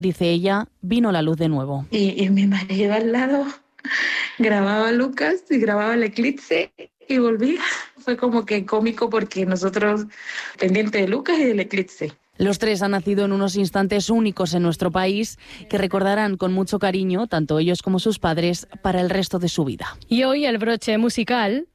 Dice ella, vino la luz de nuevo. Y mi marido al lado grababa a Lucas y grababa el eclipse y volvía. Fue como que cómico porque nosotros pendientes de Lucas y del eclipse. Los tres han nacido en unos instantes únicos en nuestro país que recordarán con mucho cariño, tanto ellos como sus padres, para el resto de su vida. Y hoy el broche musical